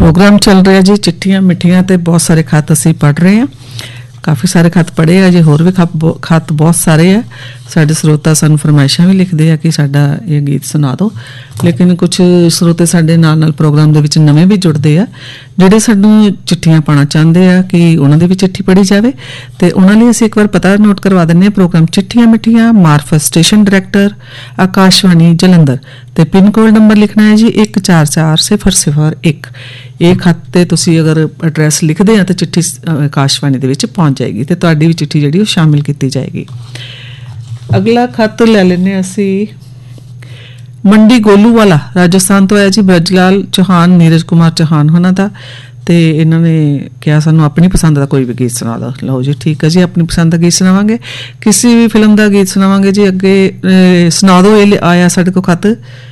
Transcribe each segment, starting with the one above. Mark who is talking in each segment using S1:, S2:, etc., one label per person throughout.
S1: Programme चल रहा जी चिट्ठियां मिठियां ते बहुत सारे खत असी पढ़ रहे हैं। काफ़ी सारे खत पढ़े आ जी, होर भी खत बहुत सारे है। साडे स्रोता सानू फरमाइशां भी लिखते हैं कि साडा ये गीत सुना दो, लेकिन कुछ स्रोते साडे नाल प्रोग्राम दे विच नवें भी जुड़ते हैं जिहड़े सानू चिट्ठियां पाना चाहते हैं कि उन्हां दी भी चिट्ठी पढ़ी जाए। तो उन्हां लई असीं एक बार पता नोट करवा दिंदे हां। प्रोग्राम चिट्ठियां मिठियां, मार्फत स्टेशन डायरैक्टर आकाशवाणी जलंधर, तो पिन कोड नंबर लिखना है जी 144001। ये खत ते तुसीं अगर एड्रैस लिखते हैं तो चिट्ठी आकाशवाणी दे विच पहुंच जाएगी तो तुहाडी भी चिट्ठी जिहड़ी वो शामिल की जाएगी। अगला खत ले लेने असी मंडी गोलूवाला राजस्थान तो है जी, ब्रजलाल चौहान, नीरज कुमार चौहान होना था। तो इन्होंने कहा सानू अपनी पसंद का कोई भी गीत सुना दो। लो जी ठीक है जी, अपनी पसंद का गीत सुनावांगे, किसी भी फिल्म का गीत सुनावांगे जी। अगे सुना दो। ये आया साढ़े को खत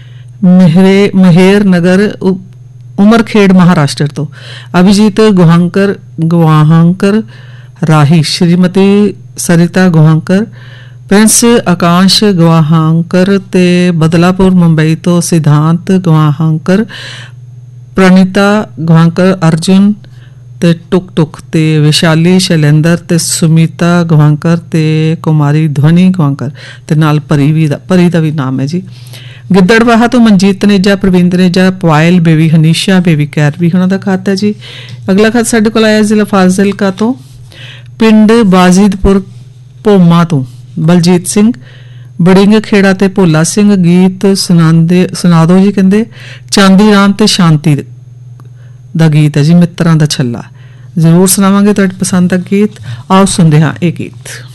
S1: महेर नगर उमरखेड़ महाराष्ट्र तो अभिजीत गुवाहांकर राही, श्रीमती सरिता गुवाहांकर, प्रिंस आकाश गुवाहांकर ते बदलापुर मुंबई तो सिद्धांत गुवाहांकर, प्रणीता गुवाहांकर, अर्जुन ते टुक टुक ते विशाली शैलेंद्र ते सुमिता गुवाहांकर ते कुमारी ध्वनि गुवाहांकर ते नाल परी दा भी नाम है जी। गिद्दड़वाहा तो मनजीत तनेजा, प्रवीण तनेजा, पायल बेबी, हनीशा बेबी कैरवी होना का खत है जी। अगला खत साढ़े को आया जिला फाजिलका तो पिंड बाजीदपुर भोमा तो बलजीत सिंह, बड़िंग खेड़ा ते भोला सिंह। गीत सुना दो जी, कहते चांदी राम ते शांति दा गीत है जी, मित्रां दा छल्ला। जरूर सुनावांगे तुहाडी पसंद दा गीत। आओ सुनदे हां ये गीत।